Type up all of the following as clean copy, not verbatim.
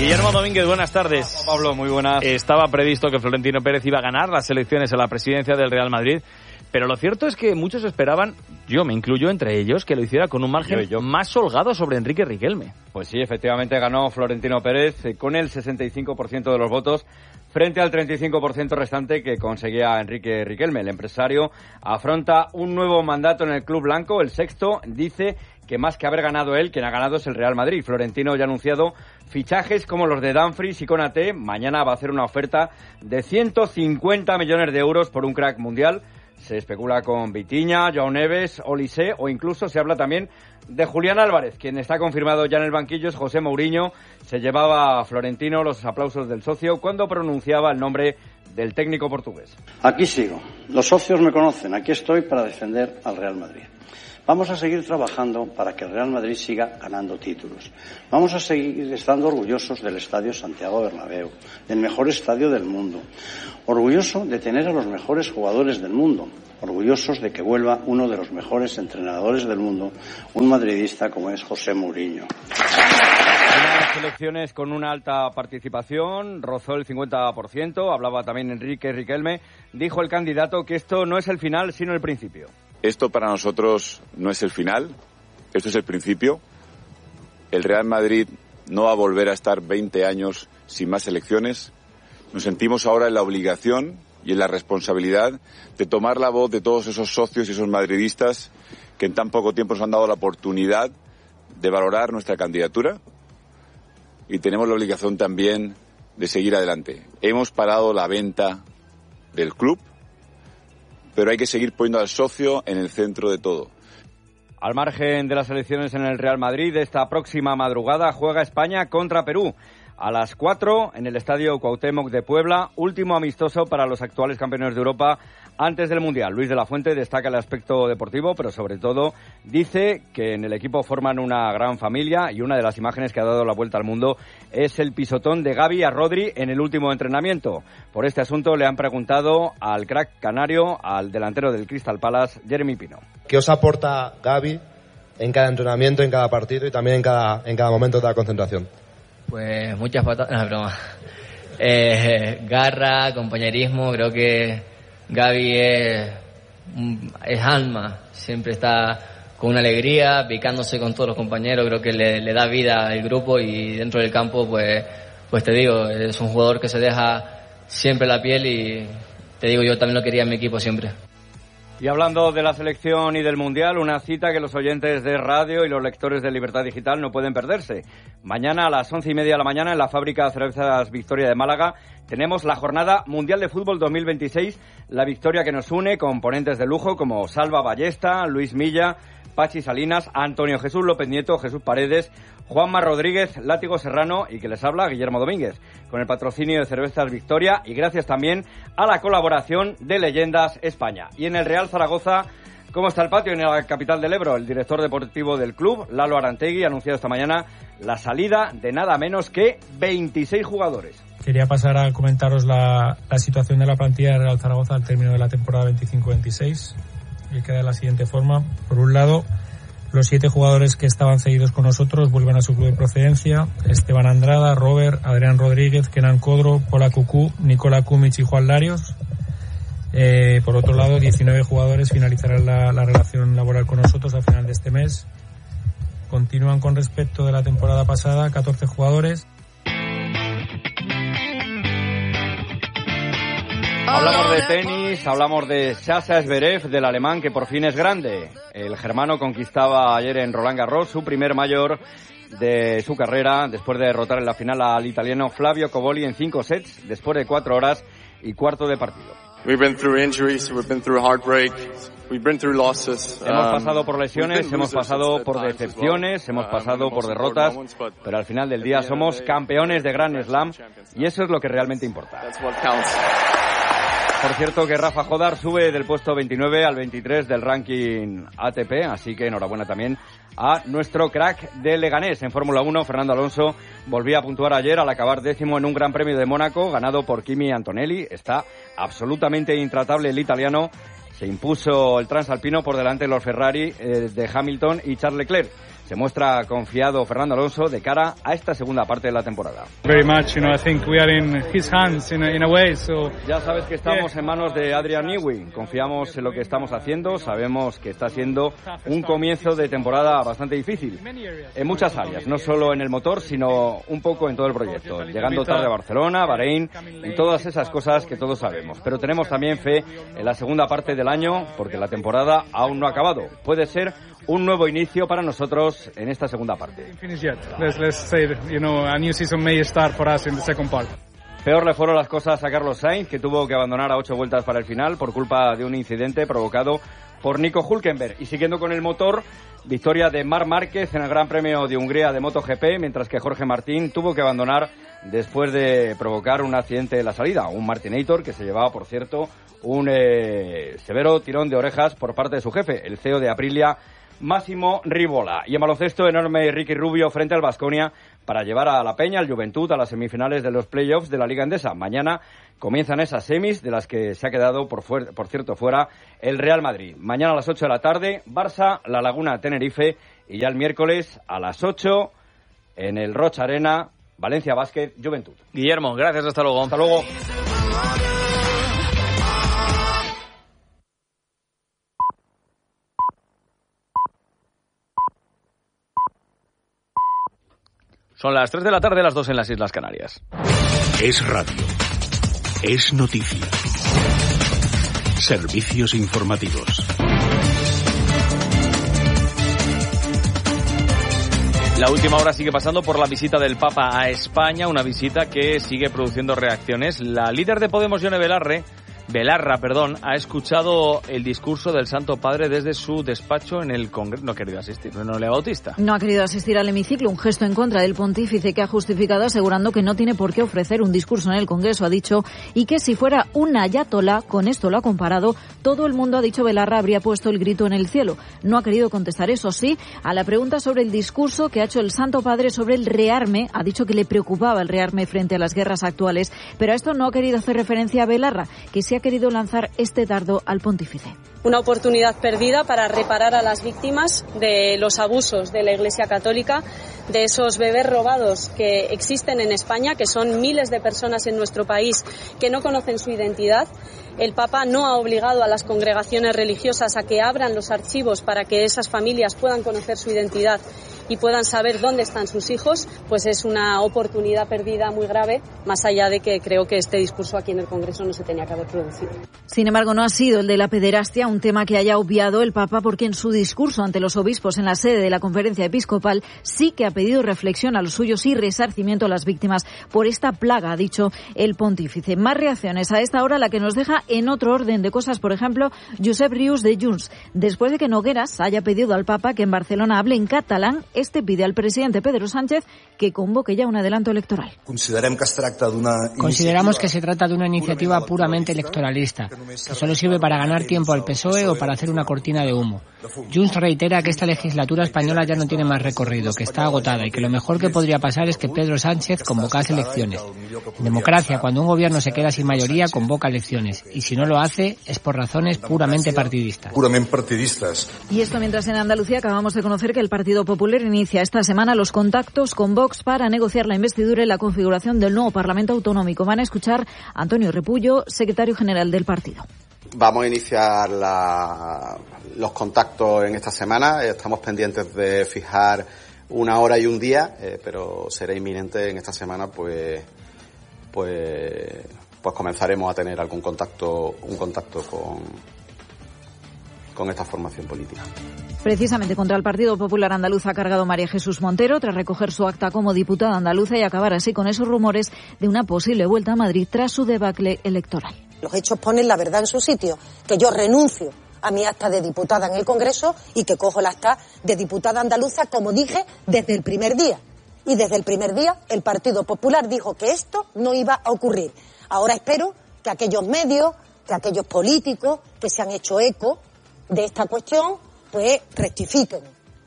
Guillermo Domínguez, buenas tardes. Pablo, muy buenas. Estaba previsto que Florentino Pérez iba a ganar las elecciones a la presidencia del Real Madrid, pero lo cierto es que muchos esperaban, yo me incluyo entre ellos, que lo hiciera con un margen más holgado sobre Enrique Riquelme. Pues sí, efectivamente ganó Florentino Pérez con el 65% de los votos frente al 35% restante que conseguía Enrique Riquelme. El empresario afronta un nuevo mandato en el club blanco, el sexto. Dice que más que haber ganado él, quien ha ganado es el Real Madrid. Florentino ya ha anunciado fichajes como los de Dumfries y Konaté. Mañana va a hacer una oferta de 150 millones de euros por un crack mundial. Se especula con Vitinha, João Neves, Olise o incluso se habla también de Julián Álvarez. Quien está confirmado ya en el banquillo es José Mourinho. Se llevaba a Florentino los aplausos del socio cuando pronunciaba el nombre del técnico portugués. Aquí sigo. Los socios me conocen. Aquí estoy para defender al Real Madrid. Vamos a seguir trabajando para que el Real Madrid siga ganando títulos. Vamos a seguir estando orgullosos del Estadio Santiago Bernabéu, del mejor estadio del mundo. Orgulloso de tener a los mejores jugadores del mundo. Orgullosos de que vuelva uno de los mejores entrenadores del mundo, un madridista como es José Mourinho. Unas elecciones con una alta participación, rozó el 50%, hablaba también Enrique Riquelme. Dijo el candidato que esto no es el final, sino el principio. Esto para nosotros no es el final, esto es el principio. El Real Madrid no va a volver a estar 20 años sin más elecciones. Nos sentimos ahora en la obligación y en la responsabilidad de tomar la voz de todos esos socios y esos madridistas que en tan poco tiempo nos han dado la oportunidad de valorar nuestra candidatura y tenemos la obligación también de seguir adelante. Hemos parado la venta del club, pero hay que seguir poniendo al socio en el centro de todo. Al margen de las elecciones en el Real Madrid, esta próxima madrugada juega España contra Perú. A las 4 en el Estadio Cuauhtémoc de Puebla, último amistoso para los actuales campeones de Europa antes del Mundial. Luis de la Fuente destaca el aspecto deportivo, pero sobre todo dice que en el equipo forman una gran familia y una de las imágenes que ha dado la vuelta al mundo es el pisotón de Gavi a Rodri en el último entrenamiento. Por este asunto le han preguntado al crack canario, al delantero del Crystal Palace, Jeremy Pino. ¿Qué os aporta Gavi en cada entrenamiento, en cada partido y también en cada momento de la concentración? Pues muchas patadas, no, broma. Garra, compañerismo, creo que Gavi es alma, siempre está con una alegría, picándose con todos los compañeros, creo que le da vida al grupo y dentro del campo, pues te digo, es un jugador que se deja siempre la piel y te digo, yo también lo quería en mi equipo siempre. Y hablando de la selección y del Mundial, una cita que los oyentes de radio y los lectores de Libertad Digital no pueden perderse. Mañana a las 11:30 de la mañana en la fábrica de cervezas Victoria de Málaga tenemos la Jornada Mundial de Fútbol 2026, la victoria que nos une con ponentes de lujo como Salva Ballesta, Luis Milla, Pachi Salinas, Antonio Jesús López Nieto, Jesús Paredes, Juanma Rodríguez, Látigo Serrano y que les habla Guillermo Domínguez, con el patrocinio de Cervezas Victoria y gracias también a la colaboración de Leyendas España. Y en el Real Zaragoza, ¿cómo está el patio en la capital del Ebro? El director deportivo del club, Lalo Arantegui, ha anunciado esta mañana la salida de nada menos que 26 jugadores. Quería pasar a comentaros la situación de la plantilla de Real Zaragoza al término de la temporada 25-26 y queda de la siguiente forma. Por un lado, los 7 jugadores que estaban cedidos con nosotros vuelven a su club de procedencia: Esteban Andrada, Robert, Adrián Rodríguez, Kenan Codro, Pola Cucú, Nicola Kumic y Juan Larios. Por otro lado, 19 jugadores finalizarán la relación laboral con nosotros a final de este mes. Continúan con respecto de la temporada pasada 14 jugadores. Hablamos de tenis, hablamos de Sasha Zverev, del alemán que por fin es grande. El germano conquistaba ayer en Roland Garros su primer mayor de su carrera después de derrotar en la final al italiano Flavio Cobolli en 5 sets después de 4 horas y cuarto de partido. We've been through injuries, we've been through heartbreak, we've been through losses. Hemos pasado por lesiones, hemos pasado por decepciones, hemos pasado por derrotas, pero al final del día somos campeones de Grand Slam y eso es lo que realmente importa. Por cierto que Rafa Jodar sube del puesto 29 al 23 del ranking ATP, así que enhorabuena también a nuestro crack de Leganés. En Fórmula 1, Fernando Alonso volvía a puntuar ayer al acabar 10º en un Gran Premio de Mónaco, ganado por Kimi Antonelli. Está absolutamente intratable el italiano. Se impuso el transalpino por delante de los Ferrari de Hamilton y Charles Leclerc. Se muestra confiado Fernando Alonso de cara a esta segunda parte de la temporada. Very much, I think we are in his hands in a way, so... Ya sabes que estamos en manos de Adrian Newey. Confiamos en lo que estamos haciendo. Sabemos que está siendo un comienzo de temporada bastante difícil en muchas áreas, no solo en el motor, sino un poco en todo el proyecto. Llegando tarde a Barcelona, Bahrein y todas esas cosas que todos sabemos. Pero tenemos también fe en la segunda parte del año, porque la temporada aún no ha acabado. Puede ser un nuevo inicio para nosotros en esta segunda parte. Peor le fueron las cosas a Carlos Sainz, que tuvo que abandonar a 8 vueltas para el final por culpa de un incidente provocado por Nico Hülkenberg. Y siguiendo con el motor, victoria de Marc Márquez en el Gran Premio de Hungría de MotoGP, mientras que Jorge Martín tuvo que abandonar después de provocar un accidente en la salida. Un Martinator que se llevaba, por cierto, un severo tirón de orejas por parte de su jefe, el CEO de Aprilia, Massimo Rivola. Y en baloncesto, enorme Ricky Rubio frente al Baskonia para llevar a la Peña, al Juventud, a las semifinales de los playoffs de la Liga Endesa. Mañana comienzan esas semis de las que se ha quedado, por cierto, fuera el Real Madrid. Mañana a las 8 de la tarde, Barça, La Laguna, Tenerife. Y ya el miércoles a las 8 en el Rocha Arena, Valencia Basket, Juventud. Guillermo, gracias, hasta luego. Hasta luego. Son las 3 de la tarde, las 2 en las Islas Canarias. Es radio. Es noticia. Servicios informativos. La última hora sigue pasando por la visita del Papa a España, una visita que sigue produciendo reacciones. La líder de Podemos, Yone Belarra, ha escuchado el discurso del Santo Padre desde su despacho en el Congreso. No ha querido asistir, ¿no, Lea Bautista? No ha querido asistir al hemiciclo, un gesto en contra del pontífice que ha justificado asegurando que no tiene por qué ofrecer un discurso en el Congreso, ha dicho, y que si fuera un ayatolá, con esto lo ha comparado, todo el mundo, ha dicho Belarra, habría puesto el grito en el cielo. No ha querido contestar, eso sí, a la pregunta sobre el discurso que ha hecho el Santo Padre sobre el rearme. Ha dicho que le preocupaba el rearme frente a las guerras actuales, pero a esto no ha querido hacer referencia a Belarra, que sí ha querido lanzar este dardo al pontífice. Una oportunidad perdida para reparar a las víctimas de los abusos de la Iglesia Católica, de esos bebés robados que existen en España, que son miles de personas en nuestro país que no conocen su identidad. El Papa no ha obligado a las congregaciones religiosas a que abran los archivos para que esas familias puedan conocer su identidad y puedan saber dónde están sus hijos, pues es una oportunidad perdida muy grave, más allá de que creo que este discurso aquí en el Congreso no se tenía que haber producido. Sin embargo, no ha sido el de la pederastia un tema que haya obviado el Papa, porque en su discurso ante los obispos en la sede de la Conferencia Episcopal sí que ha pedido reflexión a los suyos y resarcimiento a las víctimas por esta plaga, ha dicho el pontífice. Más reacciones a esta hora, la que nos deja en otro orden de cosas, por ejemplo, Josep Rius de Junts. Después de que Nogueras haya pedido al Papa que en Barcelona hable en catalán, este pide al presidente Pedro Sánchez que convoque ya un adelanto electoral. Consideramos que se trata de una iniciativa puramente electoralista, que solo sirve para ganar tiempo al PSOE o para hacer una cortina de humo. Junts reitera que esta legislatura española ya no tiene más recorrido, que está agotada y que lo mejor que podría pasar es que Pedro Sánchez convocase elecciones. En democracia, cuando un gobierno se queda sin mayoría, convoca elecciones, y si no lo hace es por razones puramente partidistas. Y esto mientras en Andalucía acabamos de conocer que el Partido Popular inicia esta semana los contactos con Vox para negociar la investidura y la configuración del nuevo Parlamento Autonómico. Van a escuchar a Antonio Repullo, secretario general del partido. Vamos a iniciar los contactos en esta semana. Estamos pendientes de fijar una hora y un día, pero será inminente en esta semana, pues comenzaremos a tener un contacto con esta formación política. Precisamente contra el Partido Popular Andaluz ha cargado María Jesús Montero tras recoger su acta como diputada andaluza y acabar así con esos rumores de una posible vuelta a Madrid tras su debacle electoral. Los hechos ponen la verdad en su sitio, que yo renuncio a mi acta de diputada en el Congreso y que cojo la acta de diputada andaluza, como dije desde el primer día. Y desde el primer día el Partido Popular dijo que esto no iba a ocurrir. Ahora espero que aquellos medios, que aquellos políticos que se han hecho eco de esta cuestión, pues rectifiquen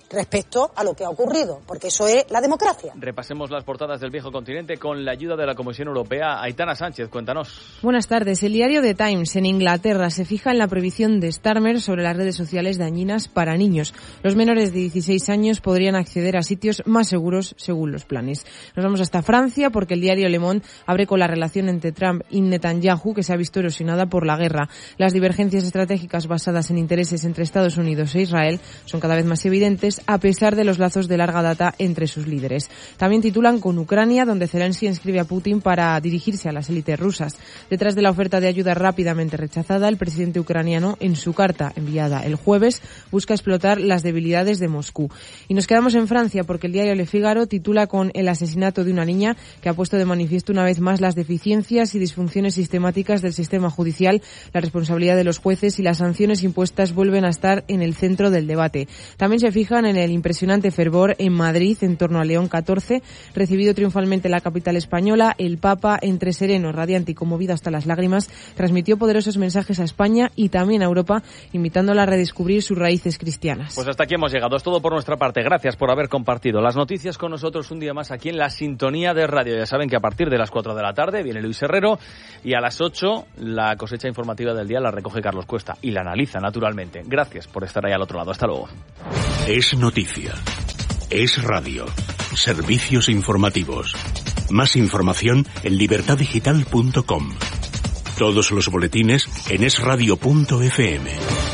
respecto a lo que ha ocurrido, porque eso es la democracia. Repasemos las portadas del viejo continente con la ayuda de la Comisión Europea. Aitana Sánchez, cuéntanos. Buenas tardes. El diario The Times en Inglaterra se fija en la prohibición de Starmer sobre las redes sociales dañinas para niños. Los menores de 16 años podrían acceder a sitios más seguros según los planes. Nos vamos hasta Francia porque el diario Le Monde abre con la relación entre Trump y Netanyahu, que se ha visto erosionada por la guerra. Las divergencias estratégicas basadas en intereses entre Estados Unidos e Israel son cada vez más evidentes a pesar de los lazos de larga data entre sus líderes. También titulan con Ucrania, donde Zelensky inscribe a Putin para dirigirse a las élites rusas. Detrás de la oferta de ayuda rápidamente rechazada, el presidente ucraniano, en su carta enviada el jueves, busca explotar las debilidades de Moscú. Y nos quedamos en Francia porque el diario Le Figaro titula con el asesinato de una niña, que ha puesto de manifiesto una vez más las deficiencias y disfunciones sistemáticas del sistema judicial. La responsabilidad de los jueces y las sanciones impuestas vuelven a estar en el centro del debate. También se fijan en el impresionante fervor en Madrid en torno a León XIV, recibido triunfalmente en la capital española. El Papa, entre sereno, radiante y conmovido hasta las lágrimas, transmitió poderosos mensajes a España y también a Europa, invitándola a redescubrir sus raíces cristianas. Pues hasta aquí hemos llegado. Es todo por nuestra parte. Gracias por haber compartido las noticias con nosotros un día más aquí en la Sintonía de Radio. Ya saben que a partir de las 4 de la tarde viene Luis Herrero y a las 8 la cosecha informativa del día la recoge Carlos Cuesta y la analiza naturalmente. Gracias por estar ahí al otro lado. Hasta luego. Es noticia. Es radio. Servicios informativos. Más información en libertaddigital.com. Todos los boletines en esradio.fm.